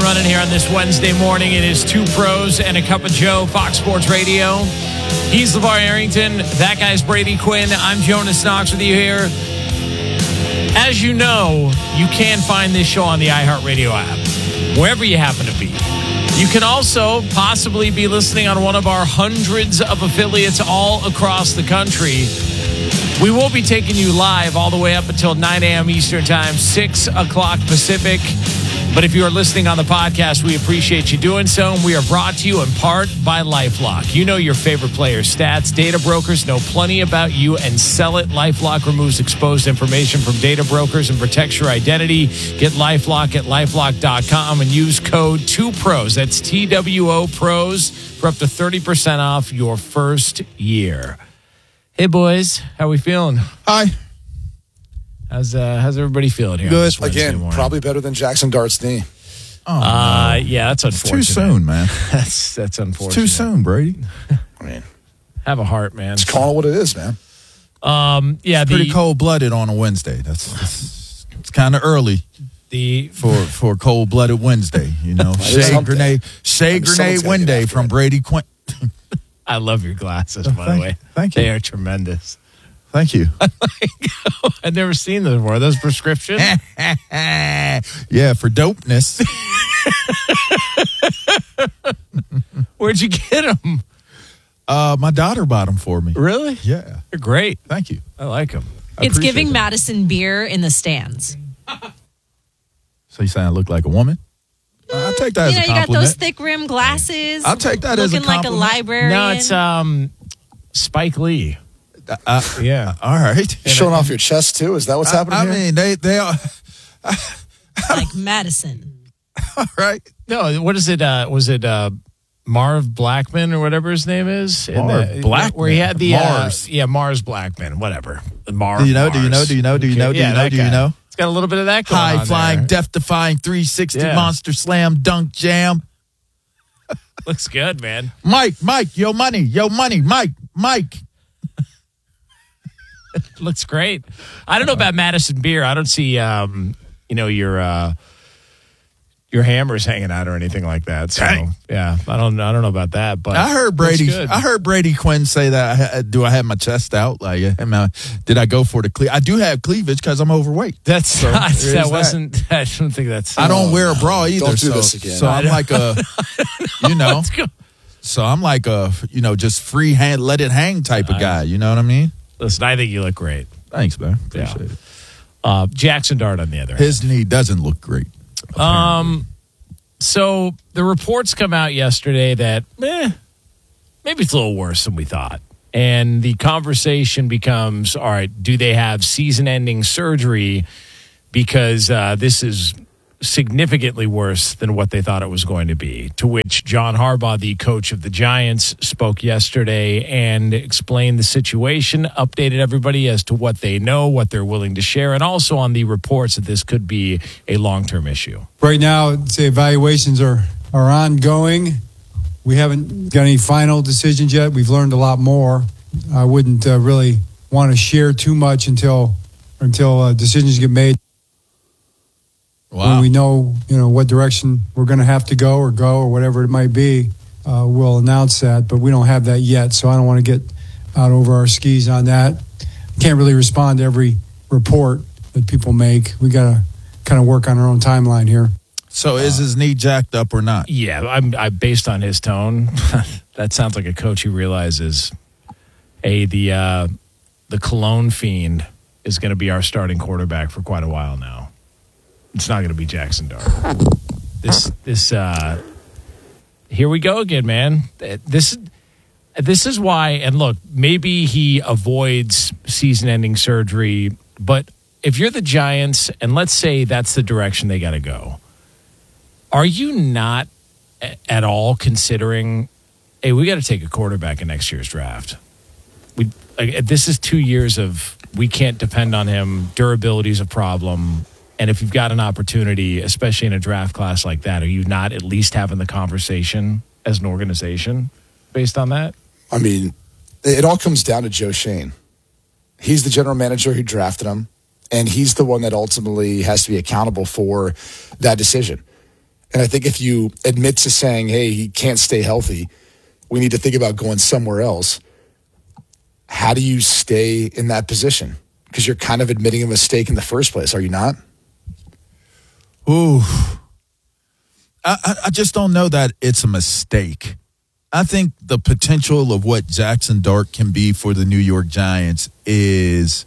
running here on this Wednesday morning. It is Two Pros and a Cup of Joe, Fox Sports Radio. He's LeVar Arrington. That guy's Brady Quinn. I'm Jonas Knox with you here. As you know, you can find this show on the iHeartRadio app, wherever you happen to be. You can also possibly be listening on one of our hundreds of affiliates all across the country. We will be taking you live all the way up until 9 a.m. Eastern Time, 6 o'clock Pacific. But if you are listening on the podcast, we appreciate you doing so. And we are brought to you in part by LifeLock. You know your favorite players' stats. Data brokers know plenty about you and sell it. LifeLock removes exposed information from data brokers and protects your identity. Get LifeLock at LifeLock.com and use code 2PROS. That's TWO Pros for up to 30% off your first year. Hey, boys. How we feeling? Hi. How's everybody feeling here? Good. Again, probably better than Jackson Dart's knee. Oh, no. Yeah, that's unfortunate. It's too soon, man. That's unfortunate. It's too soon, Brady. I mean, have a heart, man. just call it what it is, man. Yeah, Pretty cold-blooded on a Wednesday. It's kind of early for cold-blooded Wednesday. You know, shade grenade Wednesday from Brady Quinn. I love your glasses, by the way. Thank you. They are tremendous. Thank you. I've never seen those before. Are those prescription? Yeah, for dopeness. Where'd you get them? My daughter bought them for me. Really? Yeah. They're great. Thank you. I like them. It's giving Madison beer in the stands. So you saying I look like a woman? I'll take that as a You compliment. got those thick rim glasses. I'll take that as a looking like a compliment. librarian. No, it's Spike Lee. Yeah. All right. Showing off your chest, too? Is that what's happening I here? mean, they are. like Madison. All right. No, what is it? Was it Marv Blackman or whatever his name is? Marv Blackman? Where he had the Mars. Mars Blackman, whatever. Marv. Do you know? Mars. Do you know? Do you know? Do you know? Do you Yeah, know? that Do you guy. know? It's got a little bit of that going on High flying, there. death defying 360 Yeah. monster slam dunk jam. Looks good, man. Mike, yo money, Mike. Looks great. I don't know about Madison Beer. I don't see, your hammers hanging out or anything like that. So yeah, I don't know about that. But I heard Brady Quinn say that. Do I have my chest out? Like, did I go for the cleavage? I do have cleavage because I'm overweight. That's So, not, there that is wasn't. I don't think that's. I don't wear a bra either. Don't do this again. So I'm like a, Let's go. So I'm like a, just free hand, let it hang type of guy. You know what I mean? Listen, I think you look great. Thanks, man. Appreciate it. Jackson Dart, on the other hand. His knee doesn't look great. So the reports come out yesterday that maybe it's a little worse than we thought. And the conversation becomes, all right, do they have season-ending surgery? Because this is significantly worse than what they thought it was going to be. To which John Harbaugh, the coach of the Giants, spoke yesterday and explained the situation, updated everybody as to what they know, what they're willing to share, and also on the reports that this could be a long-term issue. Right now, the evaluations are ongoing. We haven't got any final decisions yet. We've learned a lot more. I wouldn't really want to share too much until decisions get made. Wow. When we know, what direction we're going to have to go or whatever it might be, we'll announce that. But we don't have that yet, so I don't want to get out over our skis on that. Can't really respond to every report that people make. We got to kind of work on our own timeline here. So is his knee jacked up or not? Yeah, I based on his tone, that sounds like a coach who realizes, hey, the Cologne fiend is going to be our starting quarterback for quite a while now. It's not going to be Jackson Dart. Here we go again, man. This is why, and look, maybe he avoids season-ending surgery, but if you're the Giants, and let's say that's the direction they got to go, are you not at all considering, hey, we got to take a quarterback in next year's draft? This is 2 years of we can't depend on him. Durability is a problem. And if you've got an opportunity, especially in a draft class like that, are you not at least having the conversation as an organization based on that? I mean, it all comes down to Joe Shane. He's the general manager who drafted him, and he's the one that ultimately has to be accountable for that decision. And I think if you admit to saying, hey, he can't stay healthy, we need to think about going somewhere else. How do you stay in that position? Because you're kind of admitting a mistake in the first place, are you not? Ooh. I just don't know that it's a mistake. I think the potential of what Jackson Dart can be for the New York Giants is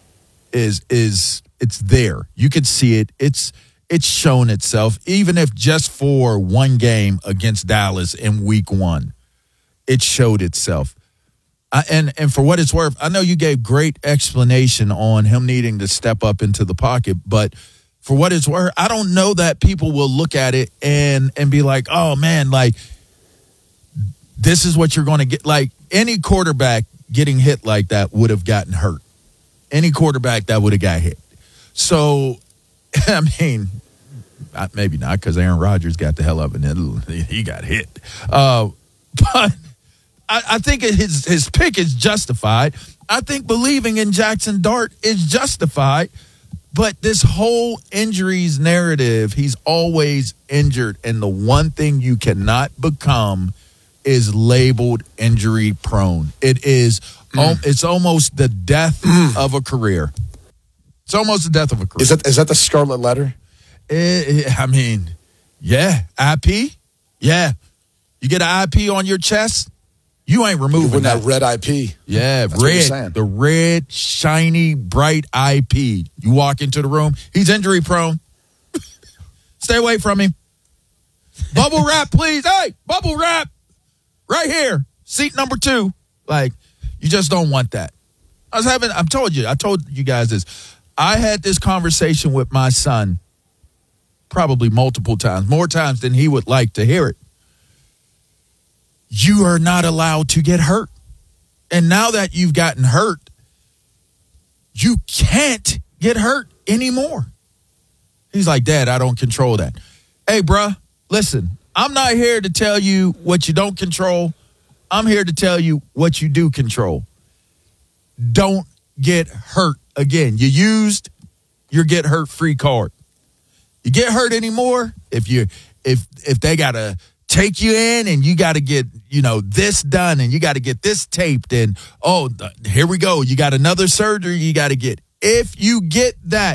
it's there. You can see it. It's shown itself, even if just for one game against Dallas in week 1. It showed itself. And for what it's worth, I know you gave great explanation on him needing to step up into the pocket, but for what it's worth, I don't know that people will look at it and be like, oh, man, like, this is what you're going to get. Like, any quarterback getting hit like that would have gotten hurt. Any quarterback that would have got hit. So, I mean, maybe not, because Aaron Rodgers got the hell up and he got hit. But I think his pick is justified. I think believing in Jackson Dart is justified. But this whole injuries narrative, he's always injured. And the one thing you cannot become is labeled injury prone. It is, it's almost the death of a career. It's almost the death of a career. Is that the scarlet letter? I mean, yeah. IP? Yeah. You get an IP on your chest, you ain't removing that red IP. Yeah, that's red. The red, shiny, bright IP. You walk into the room, he's injury prone. Stay away from him. Bubble wrap, please. Hey, bubble wrap. Right here. Seat number 2. Like, you just don't want that. I told you guys this. I had this conversation with my son probably multiple times, more times than he would like to hear it. You are not allowed to get hurt. And now that you've gotten hurt, you can't get hurt anymore. He's like, Dad, I don't control that. Hey, bruh, listen, I'm not here to tell you what you don't control. I'm here to tell you what you do control. Don't get hurt again. You used your get hurt free card. You get hurt anymore if they gotta take you in and you got to get, this done and you got to get this taped and, here we go. You got another surgery you got to get. If you get that,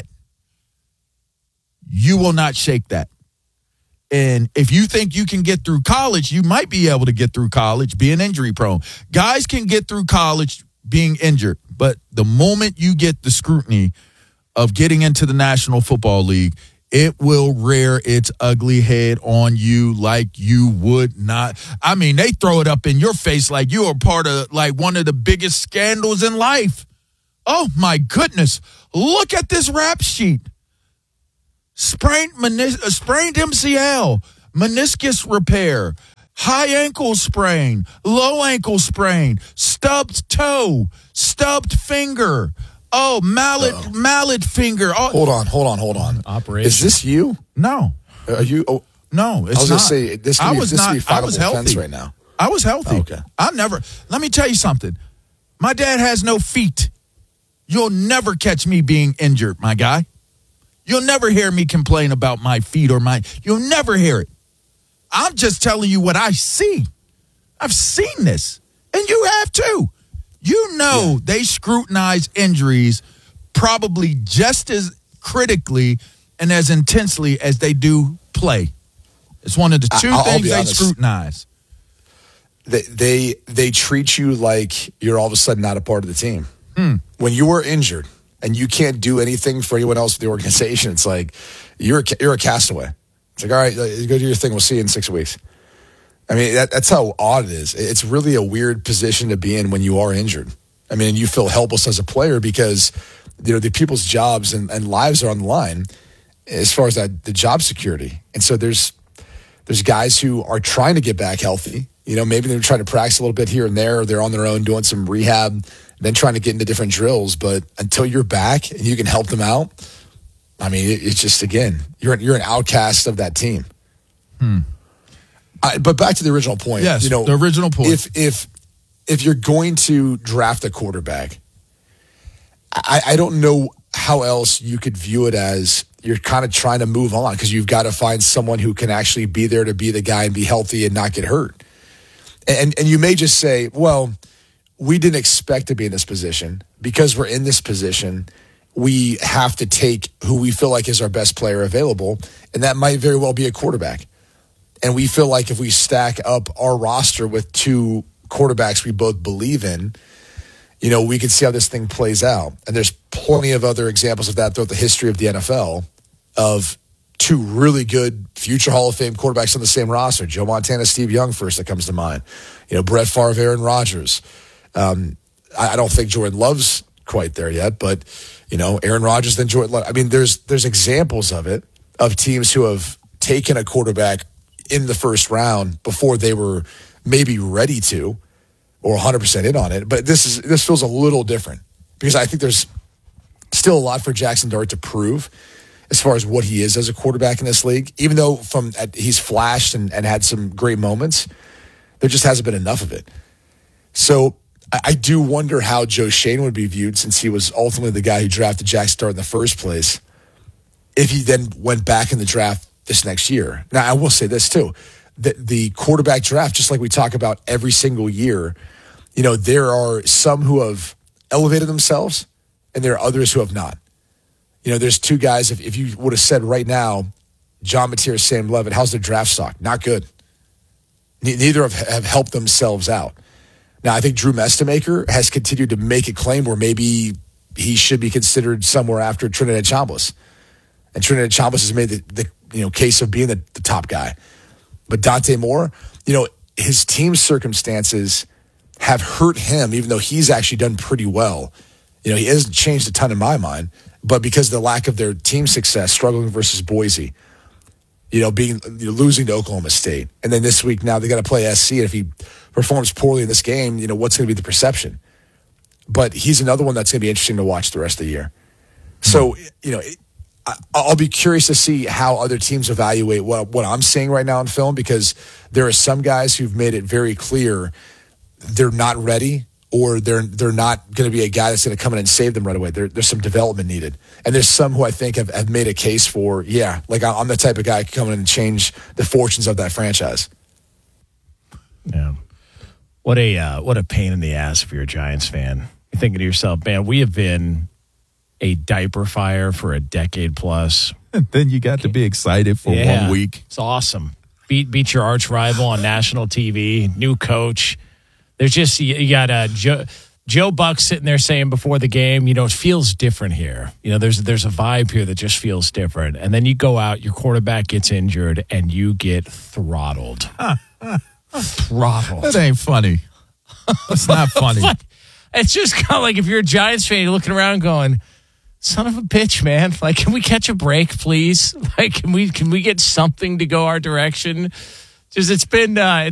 you will not shake that. And if you think you can get through college, you might be able to get through college being injury prone. Guys can get through college being injured, but the moment you get the scrutiny of getting into the National Football League, it will rear its ugly head on you like you would not. I mean, they throw it up in your face like you are part of like one of the biggest scandals in life. Oh, my goodness. Look at this rap sheet. Sprained MCL, meniscus repair, high ankle sprain, low ankle sprain, stubbed toe, stubbed finger. Oh, mallet finger. Oh. Hold on. Operation. Is this you? No. Are you? Oh, no, it's not. I was going to say, this could be I was healthy right now. I was healthy. Oh, okay. Let me tell you something. My dad has no feet. You'll never catch me being injured, my guy. You'll never hear me complain about my feet you'll never hear it. I'm just telling you what I see. I've seen this. And you have too. They scrutinize injuries probably just as critically and as intensely as they do play. It's one of the two things they scrutinize. They treat you like you're all of a sudden not a part of the team. When you are injured and you can't do anything for anyone else in the organization, it's like you're a castaway. It's like, all right, go do your thing. We'll see you in 6 weeks. I mean, that's how odd it is. It's really a weird position to be in when you are injured. I mean, you feel helpless as a player because, the people's jobs and lives are on the line as far as the job security. And so there's guys who are trying to get back healthy. Maybe they're trying to practice a little bit here and there, or they're on their own doing some rehab, then trying to get into different drills. But until you're back and you can help them out, I mean, it's just, again, you're an outcast of that team. But back to the original point. Yes, the original point. If you're going to draft a quarterback, I don't know how else you could view it as you're kind of trying to move on because you've got to find someone who can actually be there to be the guy and be healthy and not get hurt. And you may just say, well, we didn't expect to be in this position. Because we're in this position, we have to take who we feel like is our best player available, and that might very well be a quarterback. And we feel like if we stack up our roster with 2 quarterbacks we both believe in, you know, we can see how this thing plays out. And there's plenty of other examples of that throughout the history of the NFL of 2 really good future Hall of Fame quarterbacks on the same roster. Joe Montana, Steve Young first that comes to mind. You know, Brett Favre, Aaron Rodgers. I don't think Jordan Love's quite there yet, but, you know, Aaron Rodgers, then Jordan Love. I mean, there's examples of it, of teams who have taken a quarterback in the first round before they were maybe ready to or 100% in on it. But this feels a little different because I think there's still a lot for Jackson Dart to prove as far as what he is as a quarterback in this league. Even though he's flashed and had some great moments, there just hasn't been enough of it. So I do wonder how Joe Schoen would be viewed, since he was ultimately the guy who drafted Jackson Dart in the first place, if he then went back in the draft this next year. Now, I will say this too. The quarterback draft, just like we talk about every single year, you know, there are some who have elevated themselves and there are others who have not. You know, there's 2 guys, if you would have said right now, John Mateer, Sam Levitt, how's their draft stock? Not good. Neither have helped themselves out. Now, I think Drew Mestemaker has continued to make a claim where maybe he should be considered somewhere after Trinidad Chambliss. And Trinidad Chambliss has made the case of being the top guy. But Dante Moore, you know, his team's circumstances have hurt him, even though he's actually done pretty well. You know, he hasn't changed a ton in my mind, but because of the lack of their team success, struggling versus Boise, you know, losing to Oklahoma State. And then this week now they got to play SC. And if he performs poorly in this game, you know, what's going to be the perception? But he's another one that's going to be interesting to watch the rest of the year. So, you know, I'll be curious to see how other teams evaluate what I'm seeing right now in film, because there are some guys who've made it very clear they're not ready, or they're not going to be a guy that's going to come in and save them right away. There's some development needed. And there's some who I think have made a case for, yeah, like I'm the type of guy who can come in and change the fortunes of that franchise. Yeah. What a pain in the ass if you're a Giants fan. You're thinking to yourself, man, we have been a diaper fire for a decade plus. And then you got to be excited for 1 week. It's awesome. Beat your arch rival on national TV, new coach. There's just, you got Joe Buck sitting there saying before the game, you know, it feels different here. You know, there's a vibe here that just feels different. And then you go out, your quarterback gets injured, and you get throttled. Throttled. That ain't funny. It's not funny. It's just kind of like if you're a Giants fan, you're looking around going, son of a bitch, man. Like, can we catch a break, please? Like, can we get something to go our direction? Just, it's been